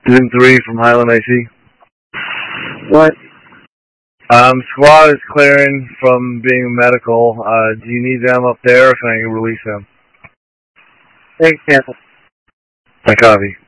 Division 3 from Highland IC. What? Squad is clearing from being medical. Do you need them up there, or can I release them? Thanks, Tampa. I copy.